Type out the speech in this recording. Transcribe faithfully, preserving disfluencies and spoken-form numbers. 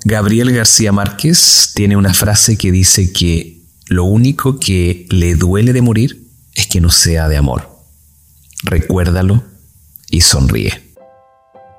Gabriel García Márquez tiene una frase que dice que lo único que le duele de morir es que no sea de amor. Recuérdalo y sonríe.